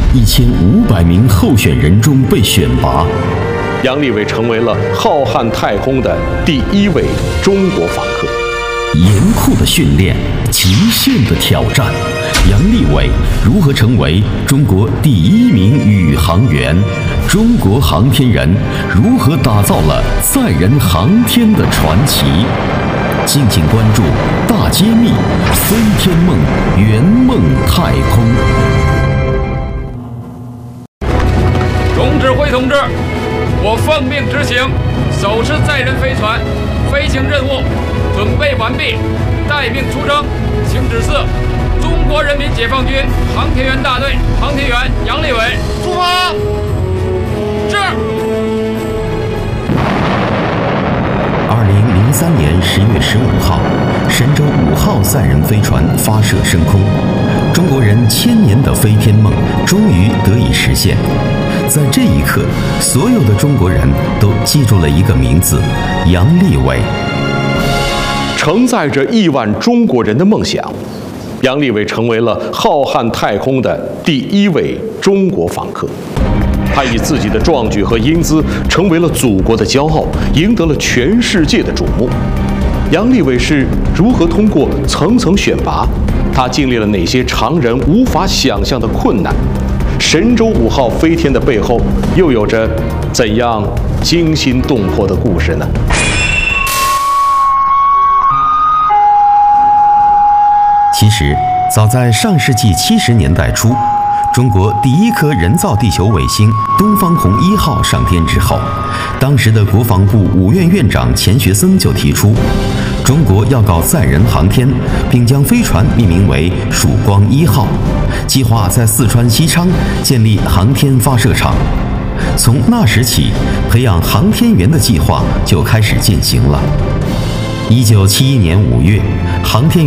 1500名候选人中被选拔。 杨利伟成为了浩瀚太空的第1位中国访客。 严酷的训练，极限的挑战，杨利伟如何成为中国第1名宇航员？中国航天人如何打造了载人航天的传奇？敬请关注大揭秘，飞天梦，圆梦太空。 总指挥同志，我奉命执行首次载人飞船飞行任务，准备完毕，待命出征，请指示中国人民解放军航天员大队航天员杨利伟出发。是。 2003年10月15号，神舟5号载人飞船发射升空，中国人1000年的飞天梦终于得以实现。在这一刻，所有的中国人都记住了一个名字——杨利伟。 承载着亿万中国人的梦想，杨利伟成为了浩瀚太空的第1位中国访客。他以自己的壮举和英姿，成为了祖国的骄傲，赢得了全世界的瞩目。杨利伟是如何通过层层选拔？他经历了哪些常人无法想象的困难？神舟5号飞天的背后，又有着怎样惊心动魄的故事呢？ 其实，早在上世纪70年代初，中国第1颗人造地球卫星东方红1号上天之后，当时的国防部5院院长钱学森就提出，中国要搞载人航天，并将飞船命名为曙光1号，计划在四川西昌建立航天发射场。从那时起，培养航天员的计划就开始进行了。1971年5月，航天